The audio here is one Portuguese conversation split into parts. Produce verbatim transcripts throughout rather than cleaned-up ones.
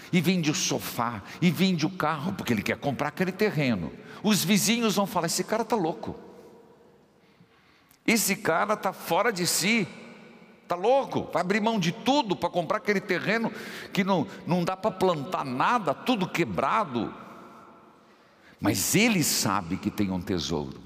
e vende o sofá, e vende o carro, porque ele quer comprar aquele terreno. Os vizinhos vão falar: esse cara está louco, esse cara está fora de si, está louco, vai abrir mão de tudo para comprar aquele terreno que não, não dá para plantar nada, tudo quebrado. Mas ele sabe que tem um tesouro.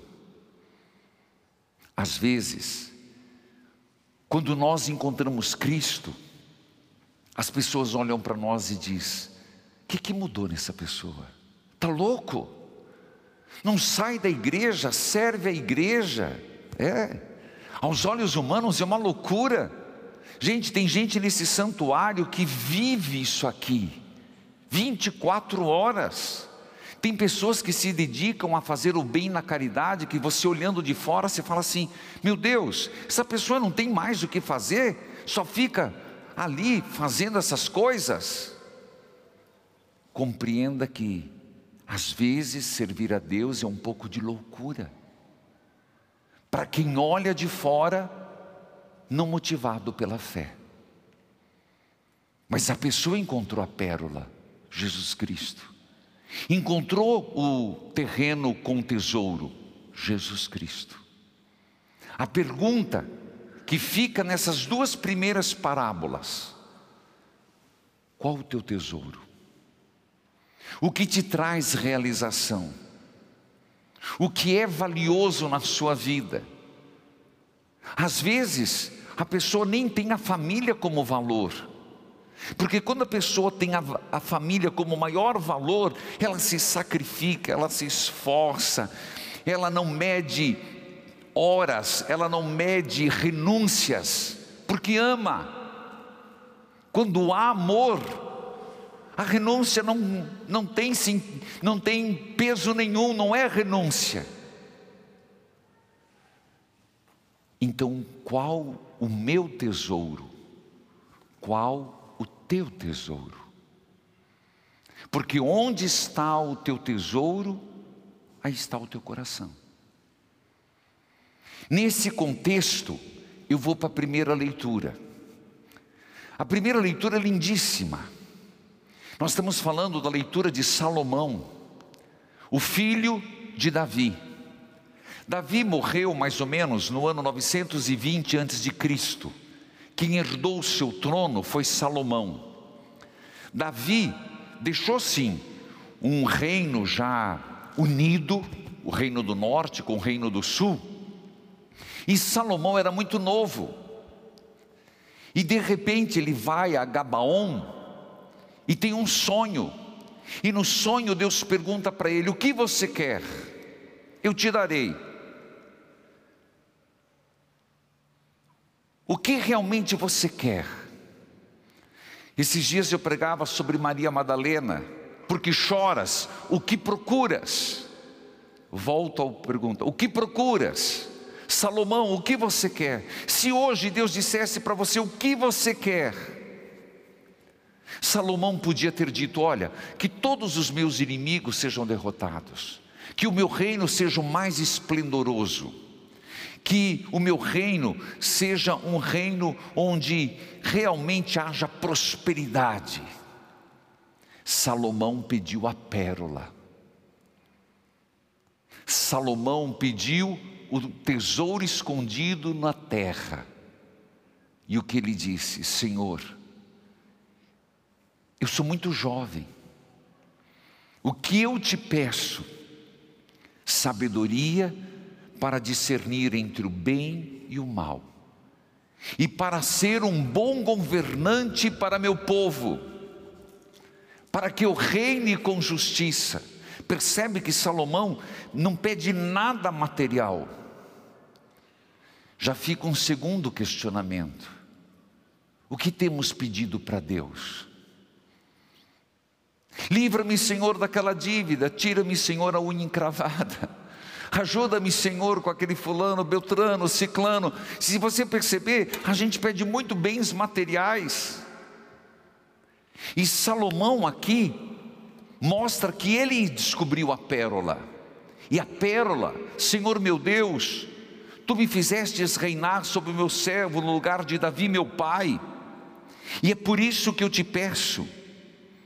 Às vezes, quando nós encontramos Cristo, as pessoas olham para nós e dizem: o que, que mudou nessa pessoa? Está louco? Não sai da igreja, serve a igreja. É, aos olhos humanos é uma loucura. Gente, tem gente nesse santuário que vive isso aqui, vinte e quatro horas. Tem pessoas que se dedicam a fazer o bem na caridade, que você olhando de fora, você fala assim: meu Deus, essa pessoa não tem mais o que fazer, só fica ali fazendo essas coisas. Compreenda que às vezes servir a Deus é um pouco de loucura, para quem olha de fora, não motivado pela fé. Mas a pessoa encontrou a pérola, Jesus Cristo. Encontrou o terreno com tesouro, Jesus Cristo. A pergunta que fica nessas duas primeiras parábolas: qual o teu tesouro? O que te traz realização? O que é valioso na sua vida? Às vezes a pessoa nem tem a família como valor, porque quando a pessoa tem a, a família como maior valor, ela se sacrifica, ela se esforça, ela não mede horas, ela não mede renúncias, porque ama. Quando há amor, a renúncia não, não, tem, sim, não tem peso nenhum, não é renúncia. Então, qual o meu tesouro? Qual o teu tesouro? Porque onde está o teu tesouro, aí está o teu coração. Nesse contexto, eu vou para a primeira leitura. A primeira leitura é lindíssima. Nós estamos falando da leitura de Salomão, o filho de Davi. Davi morreu mais ou menos no ano novecentos e vinte antes de Cristo. Quem herdou o seu trono foi Salomão. Davi deixou sim um reino já unido, o reino do norte com o reino do sul. E Salomão era muito novo. E de repente ele vai a Gabaon e tem um sonho. E no sonho Deus pergunta para ele: o que você quer? Eu te darei. O que realmente você quer? Esses dias eu pregava sobre Maria Madalena. Porque choras? O que procuras? Volto à pergunta: o que procuras? Salomão, o que você quer? Se hoje Deus dissesse para você: o que você quer? Salomão podia ter dito: olha, que todos os meus inimigos sejam derrotados, que o meu reino seja o mais esplendoroso, que o meu reino seja um reino onde realmente haja prosperidade. Salomão pediu a pérola. Salomão pediu o tesouro escondido na terra. E o que ele disse: Senhor, eu sou muito jovem, o que eu te peço? Sabedoria para discernir entre o bem e o mal, e para ser um bom governante para meu povo, para que eu reine com justiça. Percebe que Salomão não pede nada material. Já fica um segundo questionamento: o que temos pedido para Deus? Livra-me, Senhor, daquela dívida. Tira-me, Senhor, a unha encravada. Ajuda-me, Senhor, com aquele fulano, beltrano, ciclano. Se você perceber, a gente pede muito bens materiais. E Salomão aqui mostra que ele descobriu a pérola. E a pérola: Senhor meu Deus, Tu me fizestes reinar sobre o meu servo no lugar de Davi meu pai. E é por isso que eu te peço,